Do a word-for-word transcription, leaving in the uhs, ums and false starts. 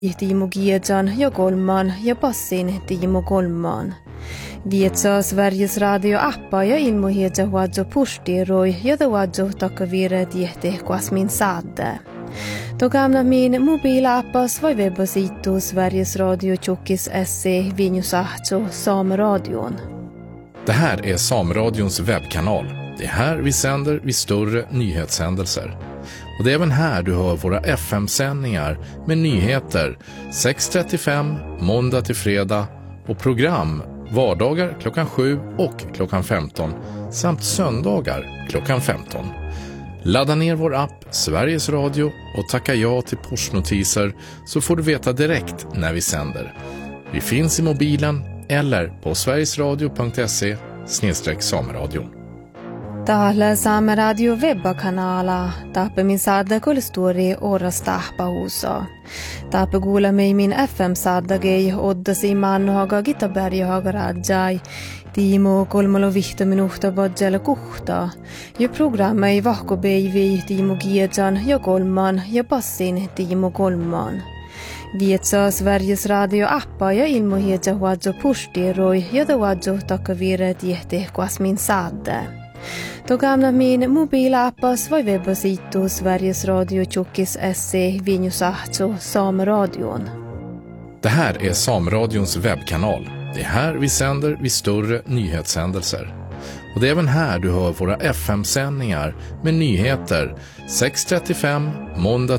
Timo Giedjan ja Golman ja passin Timo Golman. Vietsaa Sveriges radio-appa ja ilmoheja huadzo pustiroi ja da huadzo takavire tiehte kuasmin saadde. Togamna min mobilappas vai webbasitu Sveriges Radio Tjockis S C Vinjusahto Sameradion. Det här är Sameradions webbkanal. Det är här vi sänder vid större nyhetshändelser. Och det är även här du hör våra F M-sändningar med nyheter sex trettiofem måndag till fredag och program vardagar klockan sju och klockan femton samt söndagar klockan femton. Ladda ner vår app Sveriges Radio och tacka ja till pushnotiser så får du veta direkt när vi sänder. Vi finns i mobilen eller på sverigesradio punkt se snedstreck sameradion. Täällä Saameradio webbakanala, taappe min saadda kolstori oras tahpahuusa. Taappe kuulemme min F M-saaddagei oddasi mannohaga Gitaberjahaga rajai, Timo kolmalo vihto minuhta bodjala kuhta. Ja programmei vahkobeivi Timo Giedjan ja Golman ja passin Timo Golman. Vietsaa Sveriges radio-appa ja ilmoheja huadzo pustiroi ja da huadzo takavire tiehte kuasmin saadde. Togamna min mobilappas vai webbasitu Sveriges Radio Tjockis S C Vinjusahto Sameradion. Det här är Sameradions webbkanal. Det är här vi sänder vid större nyhetshändelser. Och det är även här du hör våra F M-sändningar med nyheter sex trettiofem måndag